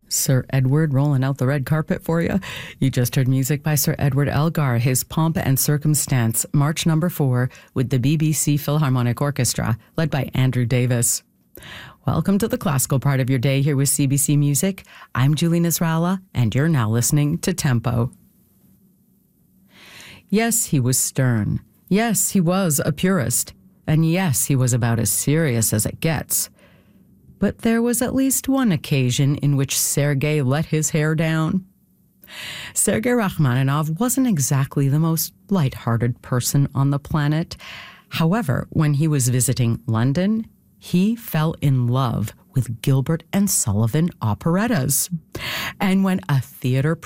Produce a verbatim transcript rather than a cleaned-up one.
Sir Edward rolling out the red carpet for you. You just heard music by Sir Edward Elgar, his Pomp and Circumstance, March number four, with the B B C Philharmonic Orchestra, led by Andrew Davis. Welcome to the classical part of your day here with C B C Music. I'm Julie Nasrallah, and you're now listening to Tempo. Yes, he was stern. Yes, he was a purist. And yes, he was about as serious as it gets. But there was at least one occasion in which Sergei let his hair down. Sergei Rachmaninoff wasn't exactly the most light-hearted person on the planet. However, when he was visiting London, he fell in love with Gilbert and Sullivan operettas. And when a theater